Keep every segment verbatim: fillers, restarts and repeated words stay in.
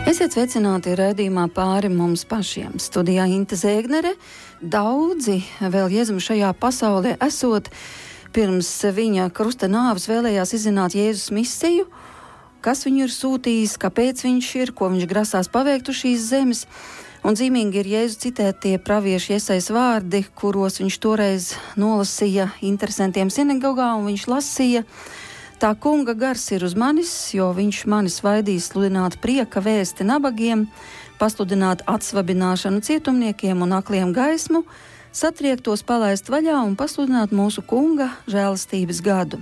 Esiet sveicināti raidījumā Pāri mums pašiem. Studijā Inte Zēgnere. Daudzi vēl Jēzum šajā pasaulē esot, pirms viņa krusta nāves vēlējās izzināt Jēzus misiju, kas viņu ir sūtījis, kāpēc viņš ir, ko viņš grasās paveikt uz šīs zemes. Un zīmīgi ir Jēzus citētie pravieši Jesajas vārdi, kuros viņš toreiz nolasīja interesantiem sinagogā, un viņš lasīja: Tā kunga gars ir uz manis, jo viņš mani svaidīs sludināt prieka vēsti nabagiem, pasludināt atsvabināšanu cietumniekiem un akliem gaismu, satriektos palaist vaļā un pasludināt mūsu kunga žēlastības gadu.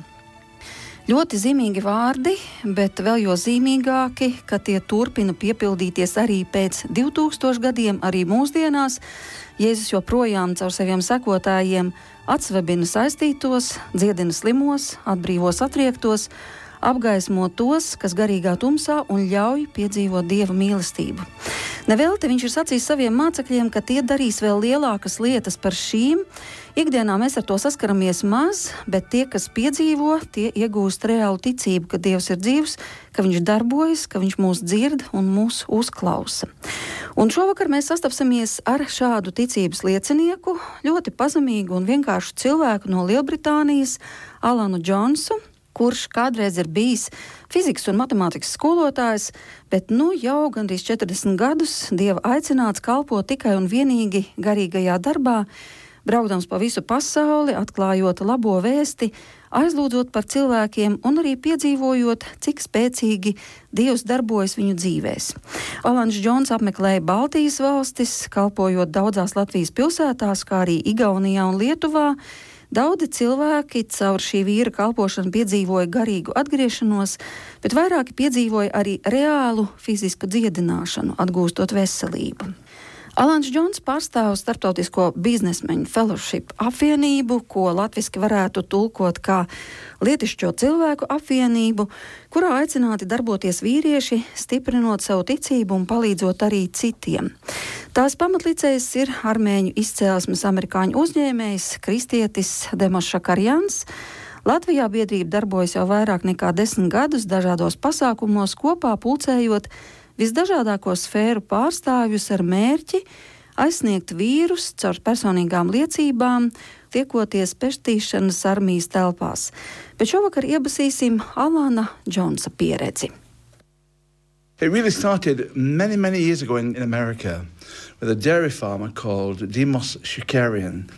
Ļoti zīmīgi vārdi, bet vēl jo zīmīgāki, ka tie turpina piepildīties arī pēc divtūkstošu gadiem, arī mūsdienās. Jēzus joprojām caur saviem sekotājiem atsvabina saistītos, dziedina slimos, atbrīvo satriektos, apgaismo tos, kas garīgā tumsā, un ļauj piedzīvot Dieva mīlestību. Nevelti viņš ir sacījis saviem mācekļiem, ka tie darīs vēl lielākas lietas par šīm. Ikdienā mēs ar to saskaramies maz, bet tie, kas piedzīvo, tie iegūst reālu ticību, ka Dievs ir dzīvs, ka viņš darbojas, ka viņš mūs dzird un mūs uzklausa. Un šovakar mēs sastapsimies ar šādu ticības liecinieku, ļoti pazemīgu un vienkāršu cilvēku no Lielbritānijas, Alanu Džonsu, kurš kādreiz ir bijis fizikas un matemātikas skolotājs, bet nu jau gandrīz četrdesmit gadus Dieva aicināts kalpot tikai un vienīgi garīgajā darbā, braukdams pa visu pasauli, atklājot labo vēsti, aizlūdzot par cilvēkiem un arī piedzīvojot, cik spēcīgi Dievs darbojas viņu dzīvēs. Alans Džons apmeklēja Baltijas valstis, kalpojot daudzās Latvijas pilsētās, kā arī Igaunijā un Lietuvā. Daudzi cilvēki caur šī vīra kalpošanu piedzīvoja garīgu atgriešanos, bet vairāki piedzīvoja arī reālu fizisku dziedināšanu, atgūstot veselību. Alans Džons pārstāv Starptautisko biznesmeņu fellowship apvienību, ko latviski varētu tulkot kā lietišķo cilvēku apvienību, kurā aicināti darboties vīrieši, stiprinot savu ticību un palīdzot arī citiem. Tās pamatlicējs ir armēņu izcēlesmes amerikāņu uzņēmējs, kristietis Demos Šakarjans. Latvijā biedrība darbojas jau vairāk nekā desmit gadus dažādos pasākumos, kopā pulcējot visdažādāko sfēru pārstāvjus ar mērķi aizsniegt vīrus caur personīgām liecībām, tiekoties pestīšanas armijas telpās. Bet šovakar iebasīsim Alana Džonsa pieredzi. It really started many, many years ago in, in America with a dairy farmer called Demos Shakarian.